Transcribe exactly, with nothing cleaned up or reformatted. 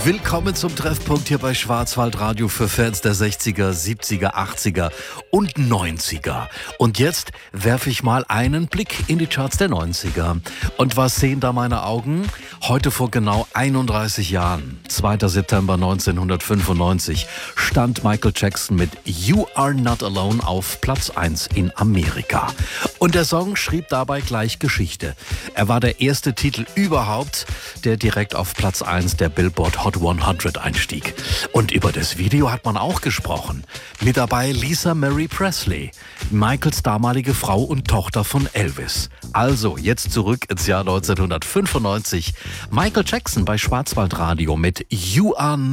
Willkommen zum Treffpunkt hier bei Schwarzwaldradio für Fans der sechziger, siebziger, achtziger und neunziger. Und jetzt werfe ich mal einen Blick in die Charts der neunziger. Und was sehen da meine Augen? Heute vor genau einunddreißig Jahren, zweiter September neunzehnhundertfünfundneunzig, stand Michael Jackson mit You Are Not Alone auf Platz eins in Amerika. Und der Song schrieb dabei gleich Geschichte. Er war der erste Titel überhaupt, der direkt auf Platz eins der Billboard Hot hundert einstieg. Und über das Video hat man auch gesprochen. Mit dabei Lisa Marie Presley, Michaels damalige Frau und Tochter von Elvis. Also jetzt zurück ins Jahr neunzehnhundertfünfundneunzig. Michael Jackson bei Schwarzwaldradio mit You Are